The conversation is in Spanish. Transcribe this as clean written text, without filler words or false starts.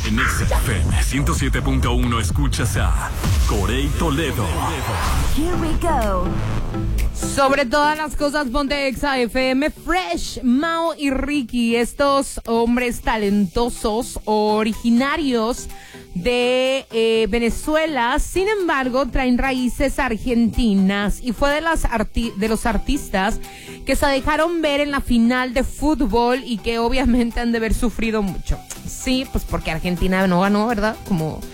En Exa FM 107.1 escuchas a Corey Toledo. Here we go. Sobre todas las cosas, ponte Exa FM. Fresh, Mao y Ricky, estos hombres talentosos, originarios de Venezuela, sin embargo, traen raíces argentinas y fue de los artistas que se dejaron ver en la final de fútbol y que obviamente han de haber sufrido mucho. Sí, pues porque Argentina no ganó, ¿verdad? Como